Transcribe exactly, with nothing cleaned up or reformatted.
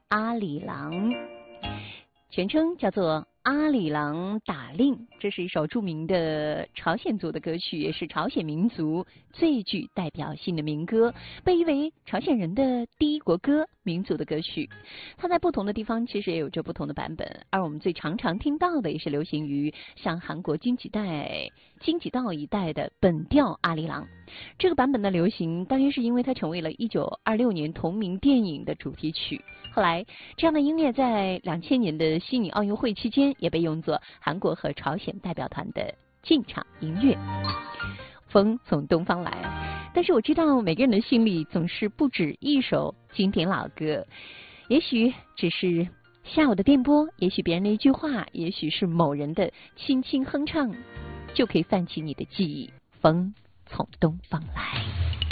阿里郎，全称叫做阿里郎打令。这是一首著名的朝鲜族的歌曲，也是朝鲜民族最具代表性的民歌，被誉为朝鲜人的第一国歌，民族的歌曲。它在不同的地方其实也有着不同的版本，而我们最常常听到的也是流行于像韩国京畿带、京畿道一带的本调阿里郎。这个版本的流行当然是因为它成为了一九二六年同名电影的主题曲。后来这样的音乐在两千年的悉尼奥运会期间也被用作韩国和朝鲜代表团的进场音乐。风从东方来，但是我知道每个人的心里总是不止一首经典老歌，也许只是下午的电波，也许别人的一句话，也许是某人的轻轻哼唱，就可以泛起你的记忆。风从东方来。